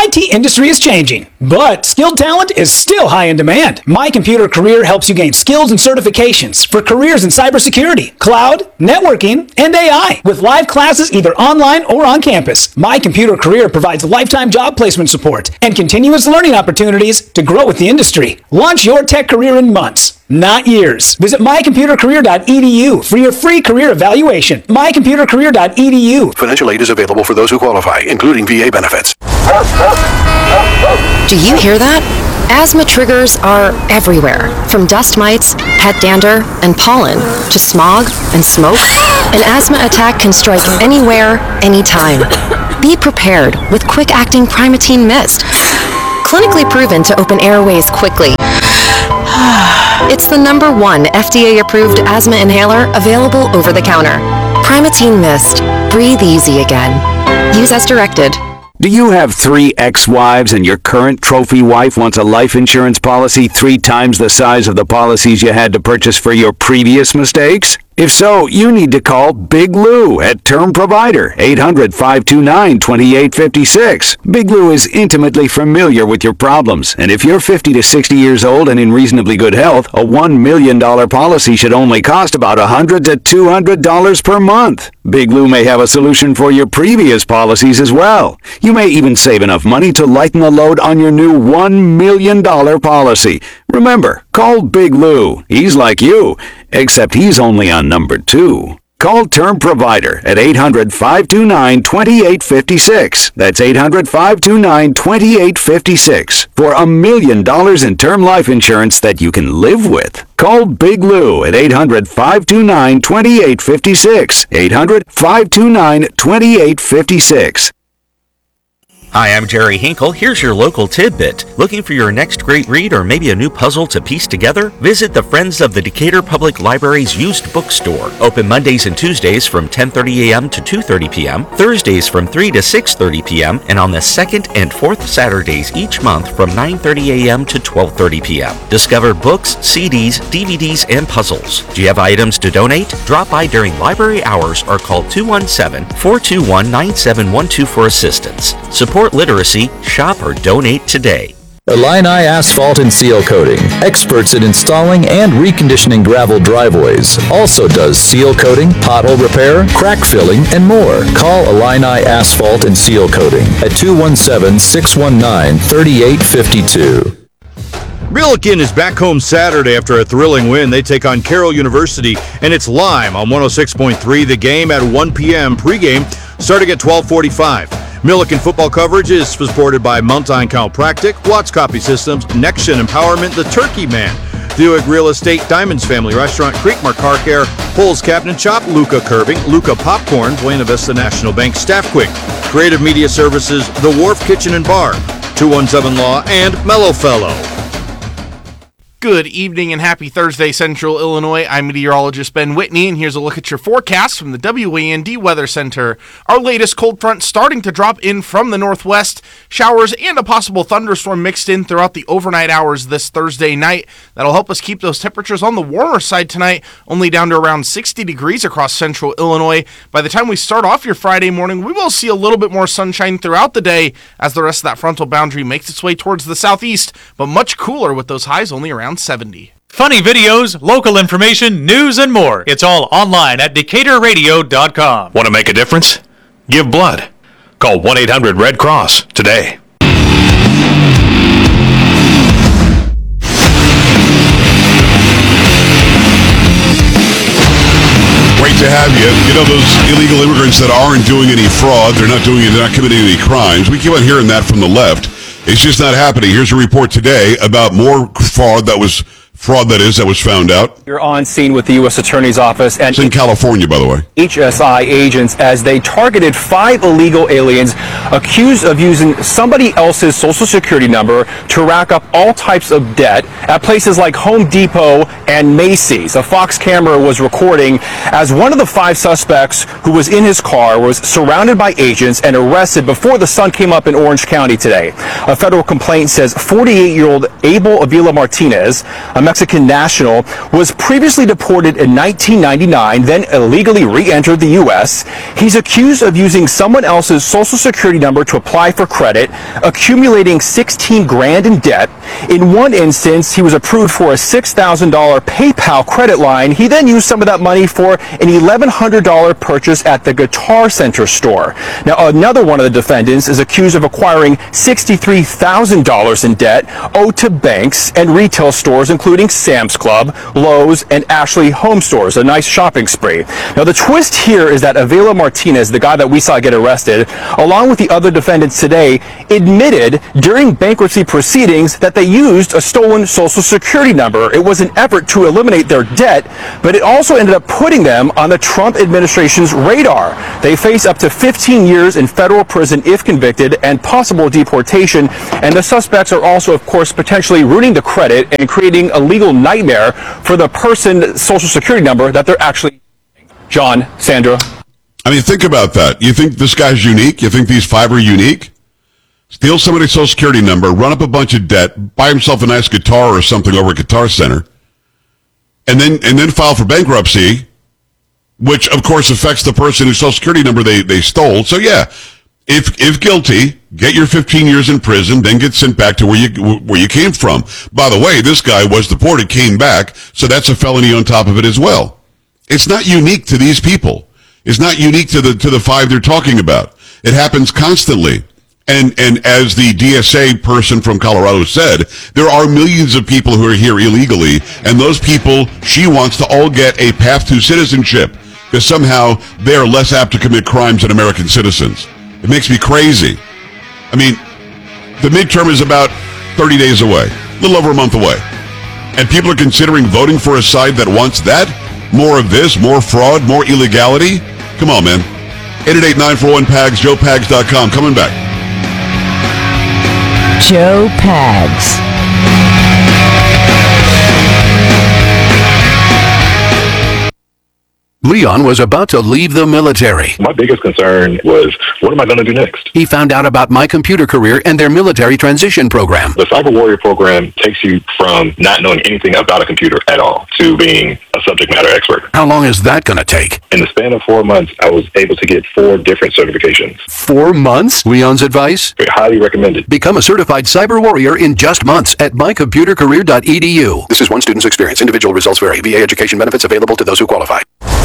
IT industry is changing, but skilled talent is still high in demand. My Computer Career helps you gain skills and certifications for careers in cybersecurity, cloud, networking, and AI. With live classes either online or on campus, My Computer Career provides lifetime job placement support and continuous learning opportunities to grow with the industry. Launch your tech career in months, not years. Visit mycomputercareer.edu for your free career evaluation. mycomputercareer.edu. Financial aid is available for those who qualify, including VA benefits. Do you hear that? Asthma triggers are everywhere, from dust mites, pet dander, and pollen, to smog and smoke. An asthma attack can strike anywhere, anytime. Be prepared with quick-acting Primatene Mist. Clinically proven to open airways quickly. It's the #1 FDA-approved asthma inhaler available over the counter. Primatene Mist. Breathe easy again. Use as directed. Do you have 3 ex-wives and your current trophy wife wants a life insurance policy 3 times the size of the policies you had to purchase for your previous mistakes? If so, you need to call Big Lou at Term Provider, 800-529-2856. Big Lou is intimately familiar with your problems, and if you're 50 to 60 years old and in reasonably good health, a $1 million policy should only cost about $100 to $200 per month. Big Lou may have a solution for your previous policies as well. You may even save enough money to lighten the load on your new $1 million policy. Remember, call Big Lou. He's like you, except he's only on number 2. Call Term Provider at 800-529-2856. That's 800-529-2856 for $1 million in term life insurance that you can live with. Call Big Lou at 800-529-2856. 800-529-2856. Hi, I'm Jerry Hinkle. Here's your local tidbit. Looking for your next great read or maybe a new puzzle to piece together? Visit the Friends of the Decatur Public Library's used bookstore. Open Mondays and Tuesdays from 10:30 a.m. to 2:30 p.m., Thursdays from 3 to 6:30 p.m., and on the second and fourth Saturdays each month from 9:30 a.m. to 12:30 p.m. Discover books, CDs, DVDs, and puzzles. Do you have items to donate? Drop by during library hours or call 217-421-9712 for assistance. Support literacy, shop or donate today. Illini Asphalt and Seal Coating, experts in installing and reconditioning gravel driveways. Also does seal coating, pothole repair, crack filling, and more. Call Illini Asphalt and Seal Coating at 217-619-3852. Billiken is back home Saturday after a thrilling win. They take on Carroll University, and it's Lime on 106.3. The game at 1 p.m. pregame, starting at 12:45. Milliken football coverage is supported by Mountain Chiropractic, Watts Copy Systems, Nexion Empowerment, The Turkey Man, Buick Real Estate, Diamonds Family Restaurant, Creekmar Car Care, Poles Captain Chop, Luca Curving, Luca Popcorn, Buena Vista National Bank, Staff Quick, Creative Media Services, The Wharf Kitchen and Bar, 217 Law, and Mellow Fellow. Good evening and happy Thursday, Central Illinois. I'm meteorologist Ben Whitney, and here's a look at your forecast from the WAND Weather Center. Our latest cold front starting to drop in from the northwest. Showers and a possible thunderstorm mixed in throughout the overnight hours this Thursday night. That'll help us keep those temperatures on the warmer side tonight, only down to around 60 degrees across Central Illinois. By the time we start off your Friday morning, we will see a little bit more sunshine throughout the day as the rest of that frontal boundary makes its way towards the southeast, but much cooler with those highs only around 70. Funny videos, local information, news, and more. It's all online at DecaturRadio.com. Want to make a difference? Give blood. Call 1-800-RED Cross today. Great to have you. You know, those illegal immigrants that aren't doing any fraud, they're not committing any crimes. We keep on hearing that from the left. It's just not happening. Here's a report today about more fraud that was found out. You're on scene with the U.S. Attorney's Office and it's in California, by the way. HSI agents as they targeted 5 illegal aliens accused of using somebody else's social security number to rack up all types of debt at places like Home Depot and Macy's. A Fox camera was recording as one of the 5 suspects who was in his car was surrounded by agents and arrested before the sun came up in Orange County today. A federal complaint says 48-year-old Abel Avila Martinez, a Mexican national, was previously deported in 1999, then illegally re-entered the U.S. He's accused of using someone else's social security number to apply for credit, accumulating $16,000 in debt. In one instance, he was approved for a $6,000 PayPal credit line. He then used some of that money for an $1,100 purchase at the Guitar Center store. Now, another one of the defendants is accused of acquiring $63,000 in debt owed to banks and retail stores, including Sam's Club, Lowe's, and Ashley Home Stores, a nice shopping spree. Now, the twist here is that Avila Martinez, the guy that we saw get arrested, along with the other defendants today, admitted during bankruptcy proceedings that they used a stolen social security number. It was an effort to eliminate their debt, but it also ended up putting them on the Trump administration's radar. They face up to 15 years in federal prison if convicted and possible deportation. And the suspects are also, of course, potentially ruining the credit and creating a legal nightmare for the person's social security number that they're actually. John, Sandra. I mean, think about that. You think this guy's unique? You think these five are unique? Steal somebody's social security number, run up a bunch of debt, buy himself a nice guitar or something over at Guitar Center, and then file for bankruptcy, which of course affects the person whose social security number they stole. So yeah, if guilty, get your 15 years in prison, then get sent back to where you came from. By the way, this guy was deported, came back, so that's a felony on top of it as well. It's not unique to these people. It's not unique to the five they're talking about. It happens constantly. And as the DSA person from Colorado said, there are millions of people who are here illegally, and those people she wants to all get a path to citizenship because somehow they are less apt to commit crimes than American citizens. It makes me crazy. I mean, the midterm is about 30 days away, a little over a month away, and people are considering voting for a side that wants that, more of this, more fraud, more illegality. Come on, man. 888-941-PAGS, joepags.com. Coming back. Joe Pags. Leon was about to leave the military. My biggest concern was, what am I going to do next? He found out about My Computer Career and their military transition program. The Cyber Warrior program takes you from not knowing anything about a computer at all to being a subject matter expert. How long is that going to take? In the span of 4 months, I was able to get 4 different certifications. 4 months? Leon's advice? Highly recommended. Become a certified cyber warrior in just months at mycomputercareer.edu. This is one student's experience. Individual results vary. VA education benefits available to those who qualify.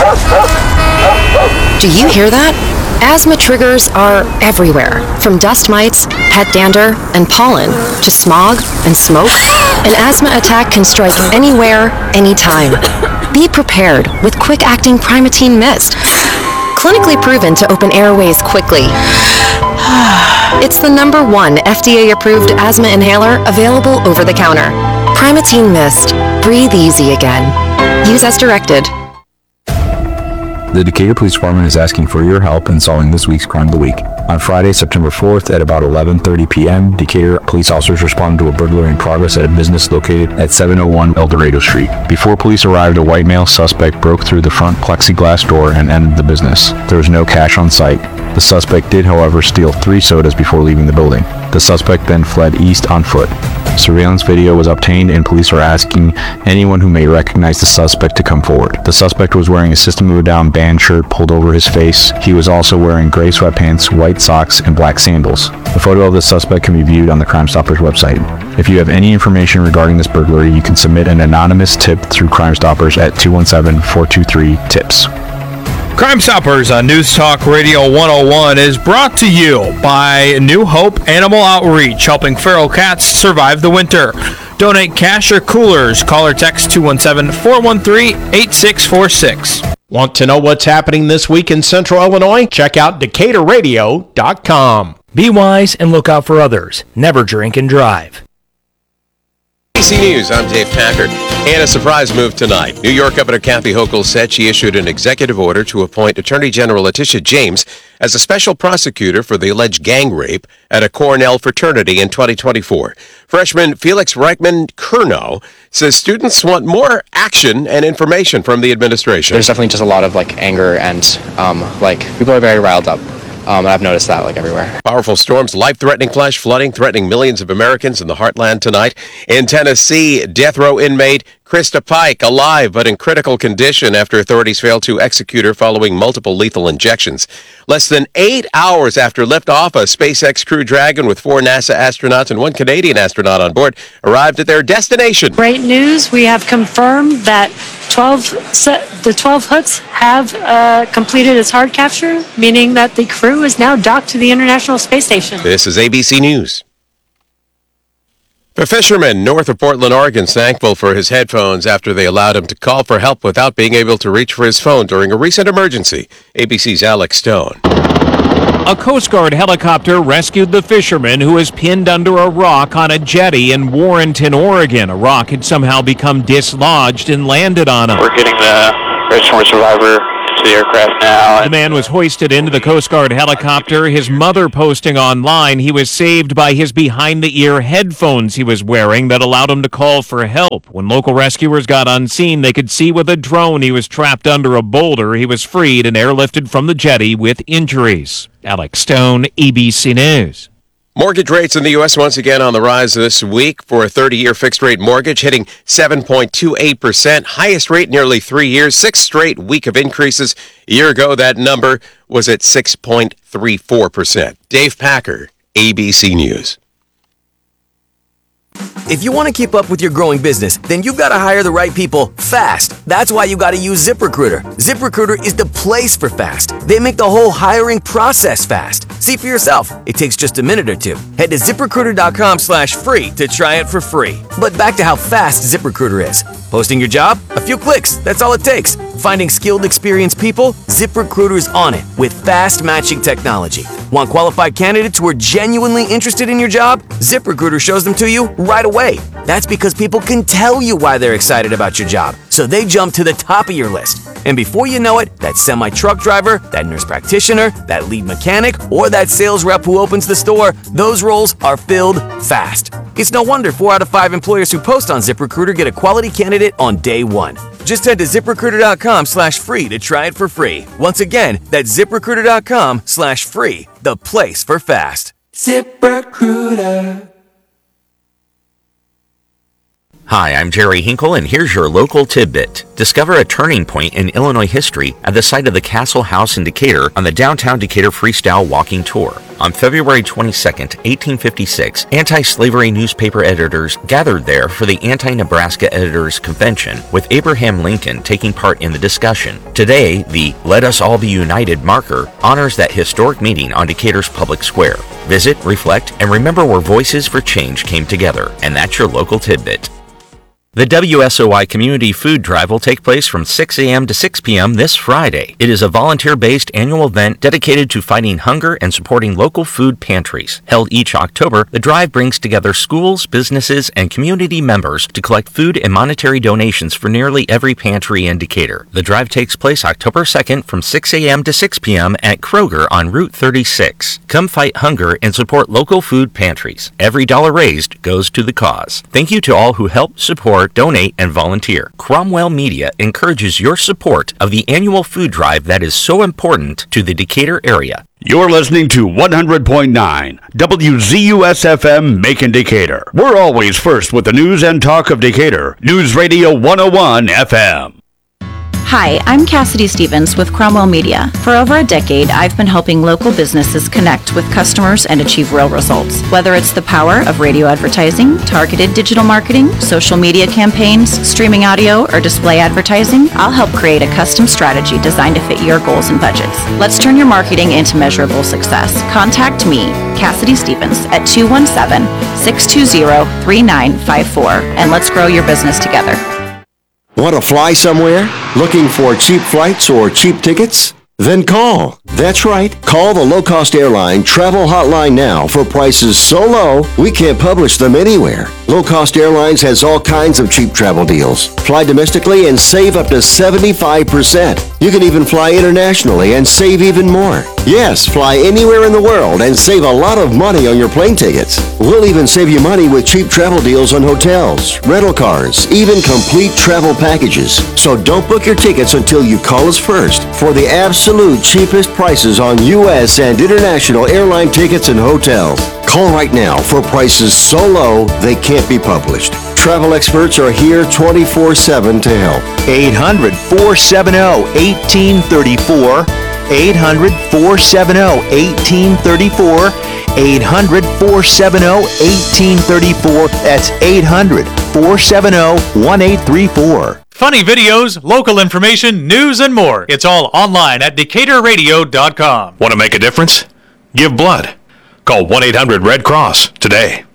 Do you hear that? Asthma triggers are everywhere, from dust mites, pet dander, and pollen, to smog and smoke. An asthma attack can strike anywhere, anytime. Be prepared with quick-acting Primatene Mist. Clinically proven to open airways quickly. It's the #1 FDA-approved asthma inhaler available over the counter. Primatene Mist. Breathe easy again. Use as directed. The Decatur Police Department is asking for your help in solving this week's Crime of the Week. On Friday, September 4th at about 11:30 p.m., Decatur police officers responded to a burglary in progress at a business located at 701 El Dorado Street. Before police arrived, a white male suspect broke through the front plexiglass door and entered the business. There was no cash on site. The suspect did, however, steal 3 sodas before leaving the building. The suspect then fled east on foot. Surveillance video was obtained and police are asking anyone who may recognize the suspect to come forward. The suspect was wearing a System of a Down band shirt pulled over his face. He was also wearing gray sweatpants, white socks, and black sandals. A photo of the suspect can be viewed on the Crime Stoppers website. If you have any information regarding this burglary, you can submit an anonymous tip through Crime Stoppers at 217-423-TIPS. Crime Stoppers on News Talk Radio 101 is brought to you by New Hope Animal Outreach, helping feral cats survive the winter. Donate cash or coolers. Call or text 217-413-8646. Want to know what's happening this week in Central Illinois? Check out DecaturRadio.com. Be wise and look out for others. Never drink and drive. ABC News, I'm Dave Packard. And a surprise move tonight. New York Governor Kathy Hochul said she issued an executive order to appoint Attorney General Letitia James as a special prosecutor for the alleged gang rape at a Cornell fraternity in 2024. Freshman Felix Reichman-Curnow says students want more action and information from the administration. There's definitely just a lot of anger and people are very riled up. I've noticed that like everywhere. Powerful storms, life-threatening flash flooding threatening millions of Americans in the heartland tonight. In Tennessee, death row inmate Krista Pike alive but in critical condition after authorities failed to execute her following multiple lethal injections. Less than 8 hours after liftoff, a SpaceX Crew Dragon with 4 NASA astronauts and 1 Canadian astronaut on board arrived at their destination. Great news. We have confirmed that the 12 hooks have completed its hard capture, meaning that the crew is now docked to the International Space Station. This is ABC News. A fisherman north of Portland, Oregon, is thankful for his headphones after they allowed him to call for help without being able to reach for his phone during a recent emergency. ABC's Alex Stone. A Coast Guard helicopter rescued the fisherman who was pinned under a rock on a jetty in Warrenton, Oregon. A rock had somehow become dislodged and landed on him. We're getting the rescue survivor to the aircraft now. The man was hoisted into the Coast Guard helicopter. His mother posting online he was saved by his behind-the-ear headphones he was wearing that allowed him to call for help. When local rescuers got on scene, they could see with a drone he was trapped under a boulder. He was freed and airlifted from the jetty with injuries. Alex Stone, ABC News. Mortgage rates in the U.S. once again on the rise this week for a 30-year fixed-rate mortgage, hitting 7.28%, highest rate in nearly 3 years, 6th straight week of increases. A year ago, that number was at 6.34%. Dave Packer, ABC News. If you want to keep up with your growing business, then you've got to hire the right people fast. That's why you got to use ZipRecruiter. ZipRecruiter is the place for fast. They make the whole hiring process fast. See for yourself. It takes just a minute or two. Head to ZipRecruiter.com/free to try it for free. But back to how fast ZipRecruiter is. Posting your job? A few clicks. That's all it takes. Finding skilled, experienced people? ZipRecruiter's on it with fast matching technology. Want qualified candidates who are genuinely interested in your job? ZipRecruiter shows them to you right away. That's because people can tell you why they're excited about your job, so they jump to the top of your list. And before you know it, that semi-truck driver, that nurse practitioner, that lead mechanic, or that sales rep who opens the store, those roles are filled fast. It's no wonder 4 out of 5 employers who post on ZipRecruiter get a quality candidate on day one. Just head to ZipRecruiter.com/free to try it for free. Once again, that's ZipRecruiter.com/free, the place for fast. ZipRecruiter. Hi, I'm Jerry Hinkle, and here's your local tidbit. Discover a turning point in Illinois history at the site of the Castle House in Decatur on the Downtown Decatur Freestyle Walking Tour. On February 22, 1856, anti-slavery newspaper editors gathered there for the Anti-Nebraska Editors Convention, with Abraham Lincoln taking part in the discussion. Today, the Let Us All Be United marker honors that historic meeting on Decatur's public square. Visit, reflect, and remember where Voices for Change came together. And that's your local tidbit. The WSOI Community Food Drive will take place from 6 a.m. to 6 p.m. this Friday. It is a volunteer-based annual event dedicated to fighting hunger and supporting local food pantries. Held each October, the drive brings together schools, businesses, and community members to collect food and monetary donations for nearly every pantry in Decatur. The drive takes place October 2nd from 6 a.m. to 6 p.m. at Kroger on Route 36. Come fight hunger and support local food pantries. Every dollar raised goes to the cause. Thank you to all who help, support, donate, and volunteer. Cromwell Media encourages your support of the annual food drive that is so important to the Decatur area. You're listening to 100.9 WZUS-FM Macon Decatur. We're always first with the news and talk of Decatur. News Radio 101 FM. Hi, I'm Cassidy Stevens with Cromwell Media. For over a decade, I've been helping local businesses connect with customers and achieve real results. Whether it's the power of radio advertising, targeted digital marketing, social media campaigns, streaming audio, or display advertising, I'll help create a custom strategy designed to fit your goals and budgets. Let's turn your marketing into measurable success. Contact me, Cassidy Stevens, at 217-620-3954, and let's grow your business together. Want to fly somewhere? Looking for cheap flights or cheap tickets? Then call. That's right. Call the low-cost airline travel hotline now for prices so low we can't publish them anywhere. Low Cost Airlines has all kinds of cheap travel deals. Fly domestically and save up to 75%. You can even fly internationally and save even more. Yes, fly anywhere in the world and save a lot of money on your plane tickets. We'll even save you money with cheap travel deals on hotels, rental cars, even complete travel packages. So don't book your tickets until you call us first for the absolute cheapest prices on U.S. and international airline tickets and hotels. Call right now for prices so low they can't be published. Travel experts are here 24/7 to help. 800-470-1834. 800-470-1834. 800-470-1834. That's 800-470-1834. Funny videos, local information, news, and more. It's all online at DecaturRadio.com. Want to make a difference? Give blood. Call 1-800-RED-CROSS today.